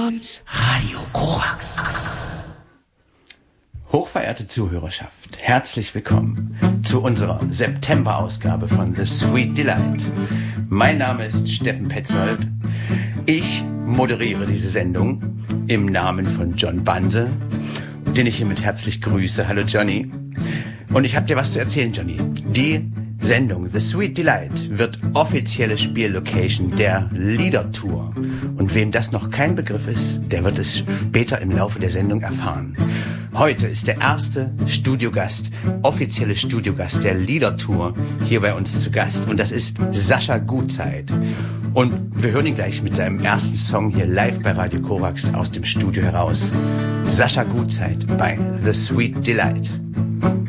und Radio Korax. Hochverehrte Zuhörerschaft, herzlich willkommen zu unserer September-Ausgabe von The Sweet Delight. Mein Name ist Steffen Petzold. Ich moderiere diese Sendung im Namen von John Banse, den ich hiermit herzlich grüße. Hallo Johnny. Und ich habe dir was zu erzählen, Johnny. Die Sendung The Sweet Delight wird offizielle Spiellocation der Liedertour. Und wem das noch kein Begriff ist, der wird es später im Laufe der Sendung erfahren. Heute ist der erste Studiogast, offizielle Studiogast der Liedertour hier bei uns zu Gast. Und das ist Sascha Gutzeit. Und wir hören ihn gleich mit seinem ersten Song hier live bei Radio Korax aus dem Studio heraus. Sascha Gutzeit bei The Sweet Delight.